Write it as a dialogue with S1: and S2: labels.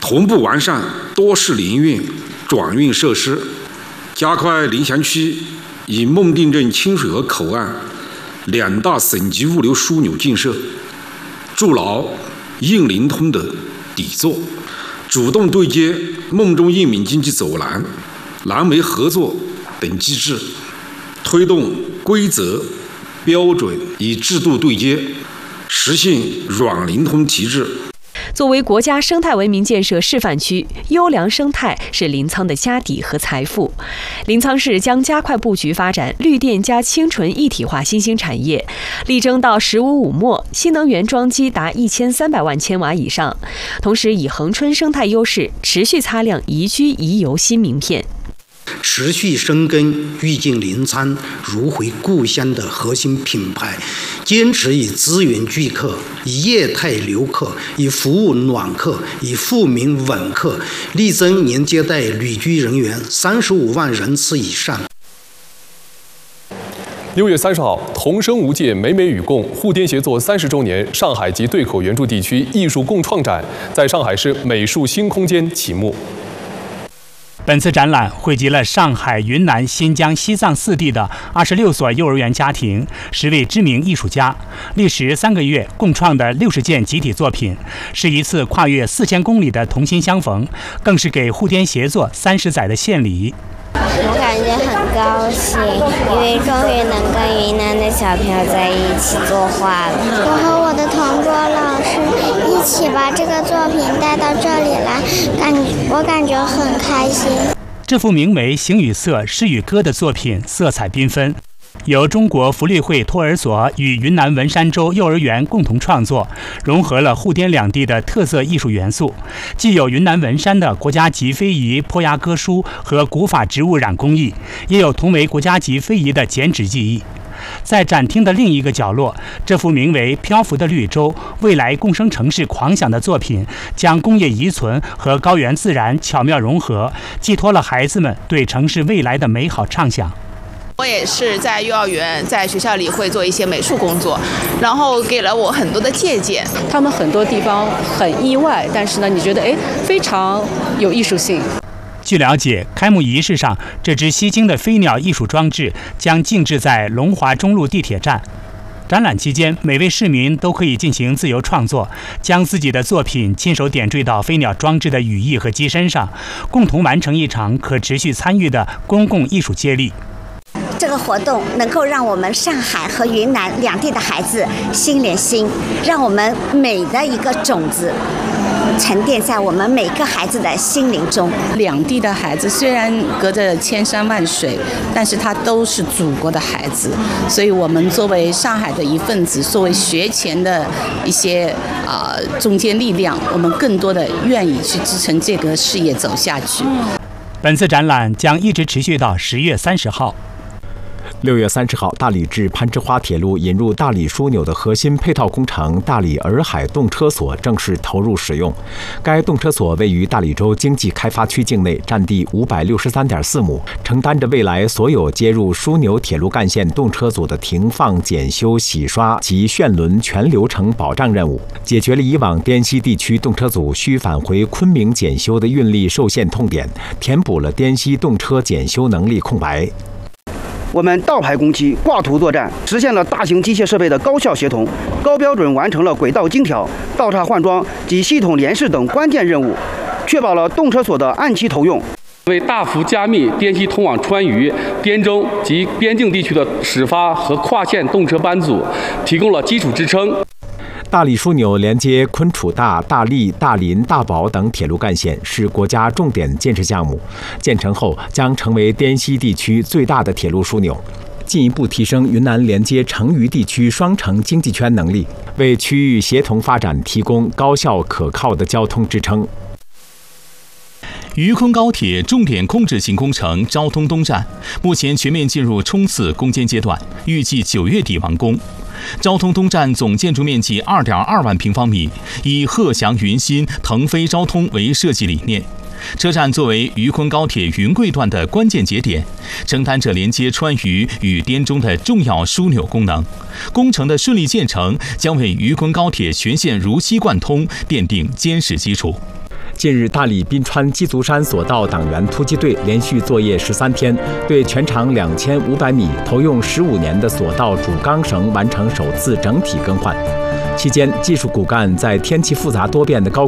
S1: 同步完善多式联运转运设施，加快临湘区与孟定镇清水河口岸2大省级物流枢纽建设，筑牢应灵通的底座，主动对接孟中应闽经济走廊、蓝莓合作等机制，推动规则、标准与制度对接，实现软灵通提质。
S2: 作为国家生态文明建设示范区，优良生态是临沧的家底和财富。临沧市将加快布局发展绿电加清纯一体化新兴产业，力争到“15+5”末新能源装机达1300万千瓦以上，同时以恒春生态优势持续擦亮宜居宜游新名片。
S3: 持续深耕愈进临沧如回故乡的核心品牌，坚持以资源聚客、以业态留客、以服务暖客、以富民稳客，力争年接待旅居人员35万人次以上。
S4: 6月30号，同声无界，美美与共沪滇协作30周年上海及对口援助地区艺术共创展在上海市美术新空间启幕。
S5: 本次展览汇集了上海、云南、新疆、西藏4地的26所幼儿园家庭、10位知名艺术家，历时3个月共创的60件集体作品，是一次跨越4000公里的同心相逢，更是给沪滇协作30载的献礼。
S6: 我感觉很高兴，因为终于能跟云南的小朋友在一起作画了。我和我的同桌老师一起把这个作品带到这里来，我感觉很开心。
S5: 这幅名为《形与色，诗与歌》的作品色彩缤纷，由中国福利会托儿所与云南文山州幼儿园共同创作，融合了沪滇两地的特色艺术元素，既有云南文山的国家级非遗坡崖歌书和古法植物染工艺，也有同为国家级非遗的剪纸技艺。在展厅的另一个角落，这幅名为《漂浮的绿洲：未来共生城市狂想》的作品，将工业遗存和高原自然巧妙融合，寄托了孩子们对城市未来的美好畅想。
S7: 我也是在幼儿园、在学校里会做一些美术工作，然后给了我很多的借鉴。
S8: 他们很多地方很意外，但是呢，你觉得非常有艺术性。
S5: 据了解，开幕仪式上，这只吸睛的飞鸟艺术装置将静置在龙华中路地铁站。展览期间，每位市民都可以进行自由创作，将自己的作品亲手点缀到飞鸟装置的羽翼和机身上，共同完成一场可持续参与的公共艺术接力。
S9: 这个活动能够让我们上海和云南两地的孩子心连心，让我们美的一个种子沉淀在我们每个孩子的心灵中。
S10: 两地的孩子虽然隔着千山万水，但是他都是祖国的孩子，所以我们作为上海的一份子，作为学前的一些中坚力量，我们更多的愿意去支撑这个事业走下去。
S5: 本次展览将一直持续到10月30号。
S11: 6月30号，大理至攀枝花铁路引入大理枢纽的核心配套工程大理洱海动车所正式投入使用。该动车所位于大理州经济开发区境内，占地563.4亩，承担着未来所有接入枢纽铁路干线动车组的停放、检修、洗刷及旋轮全流程保障任务，解决了以往滇西地区动车组需返回昆明检修的运力受限痛点，填补了滇西动车检修能力空白。
S12: 我们倒排工期、挂图作战，实现了大型机械设备的高效协同，高标准完成了轨道精调、道岔换装及系统联试等关键任务，确保了动车所的按期投用，
S13: 为大幅加密滇西通往川渝、滇中及边境地区的始发和跨线动车班组提供了基础支撑。
S11: 大理枢纽连接昆楚大、大荔、大林、大保等铁路干线，是国家重点建设项目。建成后将成为滇西地区最大的铁路枢纽，进一步提升云南连接成渝地区双城经济圈能力，为区域协同发展提供高效可靠的交通支撑。
S14: 渝昆高铁重点控制型工程昭通东站目前全面进入冲刺攻坚阶段，预计9月底完工。昭通东站总建筑面积2.2万平方米，以鹤翔云心、腾飞昭通为设计理念。车站作为渝昆高铁云贵段的关键节点，承担着连接川渝与滇中的重要枢纽功能。工程的顺利建成，将为渝昆高铁全线如期贯通奠定坚实基础。
S11: 近日，大理滨川鸡足山索道党员突击队连续作业13天，对全长2500米、投用15年的索道主钢绳完成首次整体更换。期间，技术骨干在天气复杂多变的高